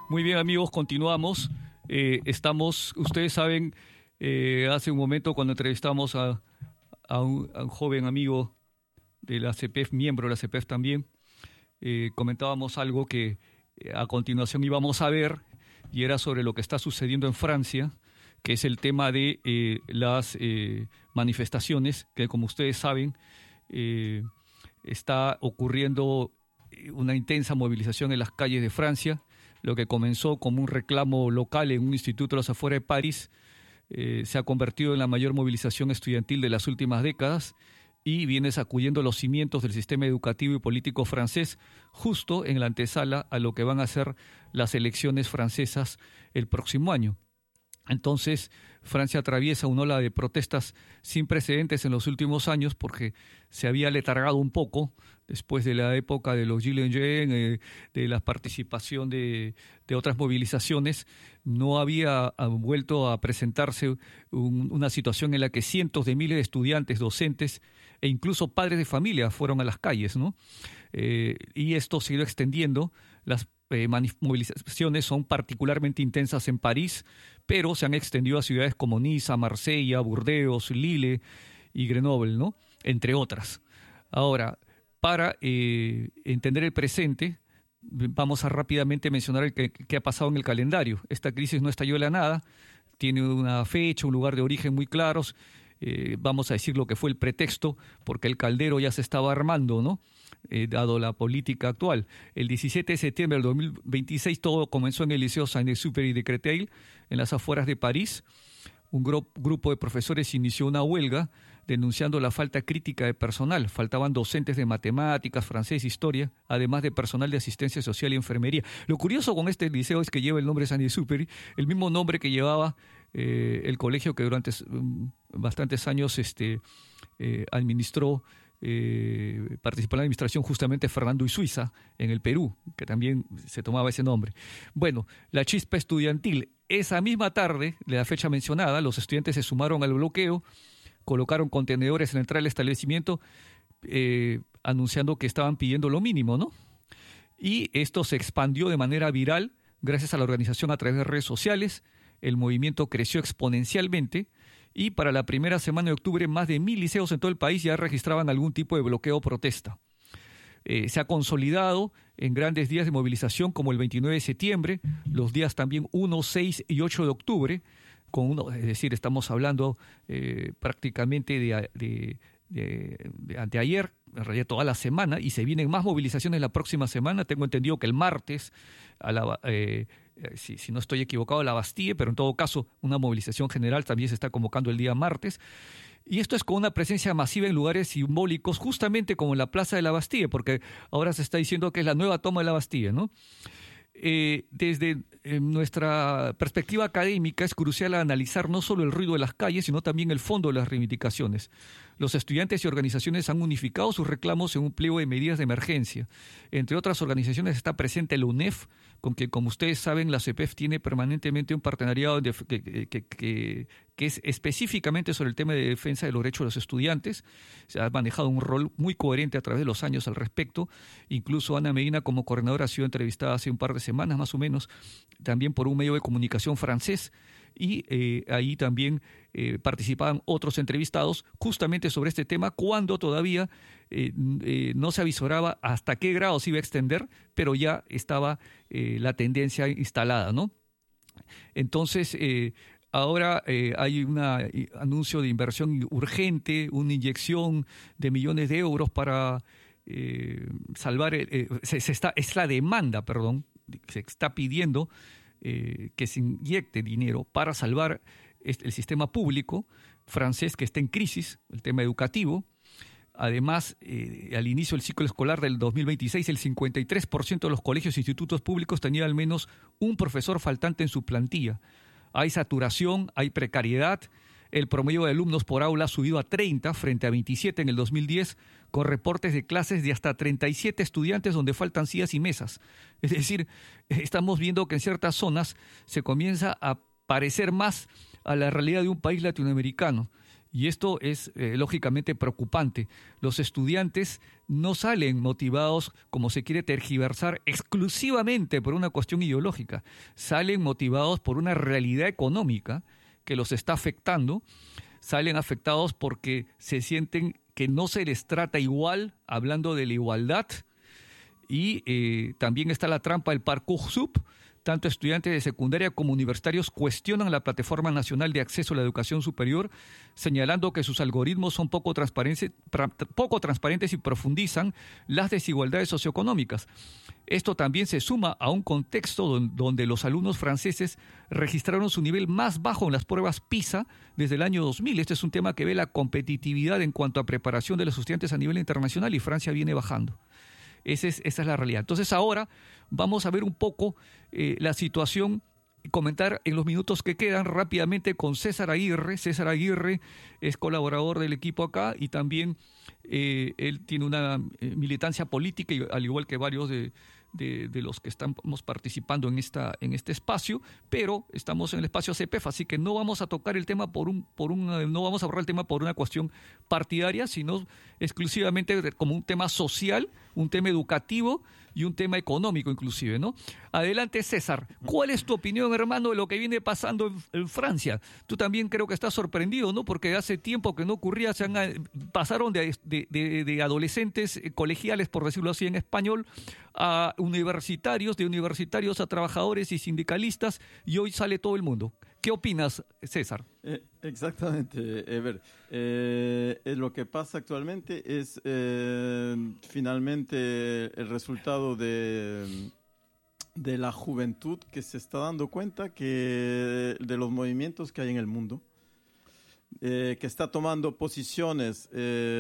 Muy bien, amigos, continuamos. Ustedes saben, hace un momento cuando entrevistamos a un joven amigo de la CEPEF, miembro de la CEPEF también, comentábamos algo que a continuación íbamos a ver, y era sobre lo que está sucediendo en Francia, que es el tema de las manifestaciones, que como ustedes saben, está ocurriendo una intensa movilización en las calles de Francia. Lo que comenzó como un reclamo local en un instituto a las afueras de París se ha convertido en la mayor movilización estudiantil de las últimas décadas y viene sacudiendo los cimientos del sistema educativo y político francés justo en la antesala a lo que van a ser las elecciones francesas el próximo año. Entonces, Francia atraviesa una ola de protestas sin precedentes en los últimos años porque se había letargado un poco después de la época de los Gilets Jaunes, de la participación de otras movilizaciones. No había vuelto a presentarse una situación en la que cientos de miles de estudiantes, docentes e incluso padres de familia fueron a las calles, ¿no? Y esto se ha ido extendiendo. Las movilizaciones son particularmente intensas en París, pero se han extendido a ciudades como Niza, Marsella, Burdeos, Lille y Grenoble, ¿no? Entre otras. Ahora, para entender el presente, vamos a rápidamente mencionar qué ha pasado en el calendario. Esta crisis no estalló de la nada, tiene una fecha, un lugar de origen muy claros. Vamos a decir lo que fue el pretexto, porque el caldero ya se estaba armando, ¿no? Dado la política actual. El 17 de septiembre del 2026 todo comenzó en el Liceo Saint-Exupéry de Créteil, en las afueras de París. Un grupo de profesores inició una huelga denunciando la falta crítica de personal. Faltaban docentes de matemáticas, francés, historia, además de personal de asistencia social y enfermería. Lo curioso con este liceo es que lleva el nombre Saint-Exupéry, el mismo nombre que llevaba el colegio que durante bastantes años administró, participó en la administración justamente Fernando y Suiza en el Perú, que también se tomaba ese nombre. Bueno, la chispa estudiantil. Esa misma tarde, de la fecha mencionada, los estudiantes se sumaron al bloqueo, colocaron contenedores en la entrada del establecimiento, anunciando que estaban pidiendo lo mínimo, ¿no? Y esto se expandió de manera viral gracias a la organización a través de redes sociales. El movimiento creció exponencialmente y para la primera semana de octubre más de 1,000 liceos en todo el país ya registraban algún tipo de bloqueo o protesta. Se ha consolidado en grandes días de movilización como el 29 de septiembre, los días también 1, 6 y 8 de octubre, es decir, estamos hablando prácticamente de anteayer, en realidad toda la semana, y se vienen más movilizaciones la próxima semana. Tengo entendido que el martes, si no estoy equivocado, a la Bastille, pero en todo caso una movilización general también se está convocando el día martes. Y esto es con una presencia masiva en lugares simbólicos, justamente como en la Plaza de la Bastille, porque ahora se está diciendo que es la nueva toma de la Bastille, ¿no? Desde nuestra perspectiva académica es crucial analizar no solo el ruido de las calles, sino también el fondo de las reivindicaciones. Los estudiantes y organizaciones han unificado sus reclamos en un pliego de medidas de emergencia. Entre otras organizaciones está presente la UNEF, con que, como ustedes saben, la CEPEF tiene permanentemente un partenariado que es específicamente sobre el tema de defensa de los derechos de los estudiantes. Se ha manejado un rol muy coherente a través de los años al respecto. Incluso Ana Medina, como coordinadora, ha sido entrevistada hace un par de semanas más o menos, también por un medio de comunicación francés, y ahí también participaban otros entrevistados justamente sobre este tema cuando todavía no se avisoraba hasta qué grado se iba a extender, pero ya estaba la tendencia instalada, ¿no? Entonces, ahora hay un anuncio de inversión urgente, una inyección de millones de euros para salvar, es la demanda, perdón, se está pidiendo que se inyecte dinero para salvar el sistema público francés que está en crisis, el tema educativo. Además, al inicio del ciclo escolar del 2026, el 53% de los colegios e institutos públicos tenía al menos un profesor faltante en su plantilla. Hay saturación, hay precariedad. El promedio de alumnos por aula ha subido a 30 frente a 27 en el 2010, con reportes de clases de hasta 37 estudiantes donde faltan sillas y mesas. Es decir, estamos viendo que en ciertas zonas se comienza a parecer más a la realidad de un país latinoamericano. Y esto es lógicamente preocupante. Los estudiantes no salen motivados, como se quiere tergiversar, exclusivamente por una cuestión ideológica. Salen motivados por una realidad económica que los está afectando. Salen afectados porque se sienten que no se les trata igual, hablando de la igualdad. Y también está la trampa del Parcoursup. Tanto estudiantes de secundaria como universitarios cuestionan la Plataforma Nacional de Acceso a la Educación Superior, señalando que sus algoritmos son poco transparentes y profundizan las desigualdades socioeconómicas. Esto también se suma a un contexto donde los alumnos franceses registraron su nivel más bajo en las pruebas PISA desde el año 2000. Este es un tema que ve la competitividad en cuanto a preparación de los estudiantes a nivel internacional, y Francia viene bajando. Esa es la realidad. Entonces ahora vamos a ver un poco la situación y comentar en los minutos que quedan rápidamente con César Aguirre. César Aguirre es colaborador del equipo acá y también él tiene una militancia política, y, al igual que varios de los que estamos participando en este espacio, pero estamos en el espacio CPEF, así que no vamos a tocar el tema no vamos a abordar el tema por una cuestión partidaria, sino exclusivamente como un tema social, un tema educativo y un tema económico inclusive, ¿no? Adelante, César. ¿Cuál es tu opinión, hermano, de lo que viene pasando en Francia? Tú también creo que estás sorprendido, ¿no? Porque hace tiempo que no ocurría, pasaron de adolescentes colegiales, por decirlo así en español, a universitarios, de universitarios a trabajadores y sindicalistas, y hoy sale todo el mundo. ¿Qué opinas, César? Exactamente, Ever. Lo que pasa actualmente es finalmente el resultado de la juventud que se está dando cuenta de los movimientos que hay en el mundo, que está tomando posiciones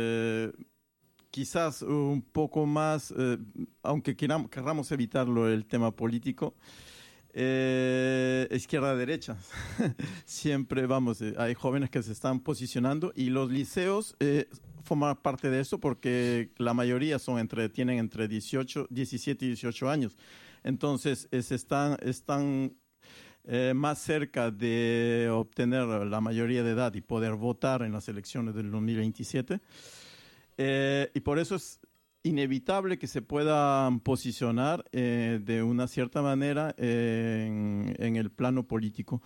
quizás un poco más, aunque querramos evitarlo, el tema político, izquierda-derecha. Siempre, hay jóvenes que se están posicionando, y los liceos forman parte de eso porque la mayoría tienen entre 17 y 18 años. Entonces, están más cerca de obtener la mayoría de edad y poder votar en las elecciones del 2027. Y por eso es inevitable que se puedan posicionar de una cierta manera en el plano político.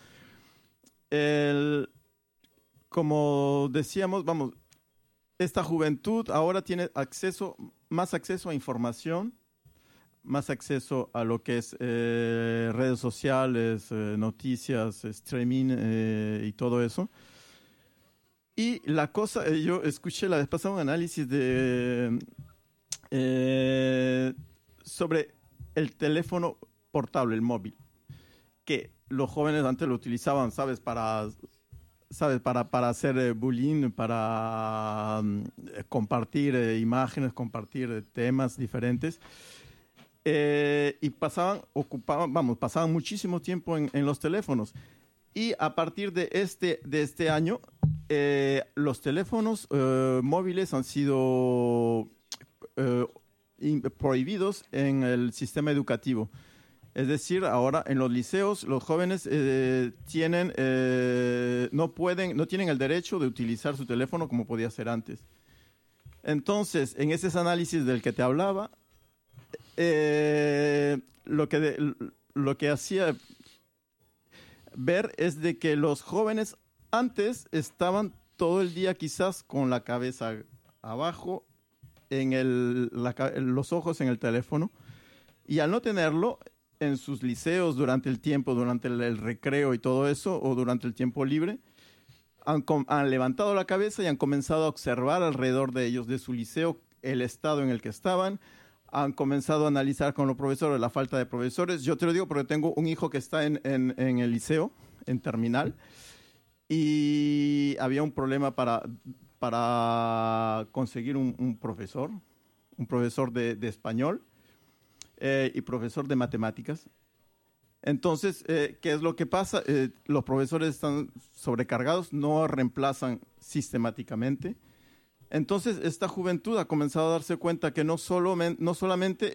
Como decíamos, esta juventud ahora tiene más acceso a información, más acceso a lo que es redes sociales, noticias, streaming y todo eso. Y la cosa, yo escuché la vez pasada un análisis sobre el teléfono portable, el móvil, que los jóvenes antes lo utilizaban, para hacer bullying, para compartir imágenes, compartir temas diferentes. Y pasaban muchísimo tiempo en los teléfonos. Y a partir de este año, los teléfonos móviles han sido prohibidos en el sistema educativo. Es decir, ahora en los liceos los jóvenes no tienen el derecho de utilizar su teléfono como podía ser antes. Entonces, en ese análisis del que te hablaba, lo que hacía ver es de que los jóvenes antes estaban todo el día quizás con la cabeza abajo, los ojos en el teléfono, y al no tenerlo en sus liceos durante el recreo y todo eso, o durante el tiempo libre, han levantado la cabeza y han comenzado a observar alrededor de ellos, de su liceo, el estado en el que estaban. Han comenzado a analizar con los profesores la falta de profesores. Yo te lo digo porque tengo un hijo que está en el liceo, en terminal, y había un problema para conseguir un profesor de español y profesor de matemáticas. Entonces, ¿qué es lo que pasa? Los profesores están sobrecargados, no reemplazan sistemáticamente. Entonces, esta juventud ha comenzado a darse cuenta que no solamente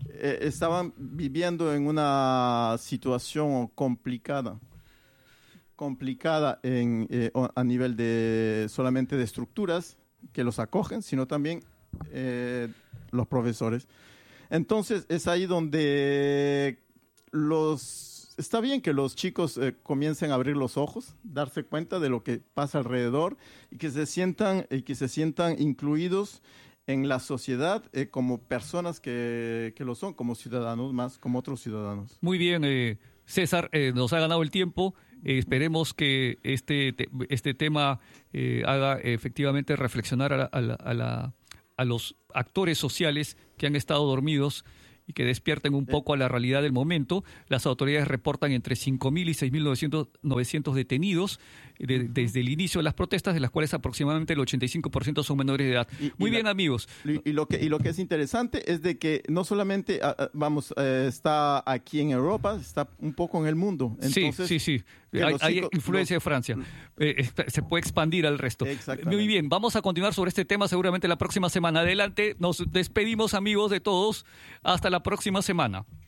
estaban viviendo en una situación complicada complicada a nivel de solamente de estructuras que los acogen, sino también los profesores. Entonces es ahí donde está bien que los chicos comiencen a abrir los ojos, darse cuenta de lo que pasa alrededor y que se sientan incluidos en la sociedad como personas que lo son, como ciudadanos más, como otros ciudadanos. Muy bien, César, nos ha ganado el tiempo. Esperemos que este tema haga efectivamente reflexionar a los actores sociales que han estado dormidos y que despierten un poco a la realidad del momento. Las autoridades reportan entre 5.000 y 6.900 detenidos desde el inicio de las protestas, de las cuales aproximadamente el 85% son menores de edad. Muy bien, amigos. Y lo que es interesante es de que no solamente está aquí en Europa, está un poco en el mundo. Entonces, sí. Hay influencia de Francia. Se puede expandir al resto. Muy bien, vamos a continuar sobre este tema seguramente la próxima semana. Adelante, nos despedimos, amigos, de todos. Hasta la próxima semana.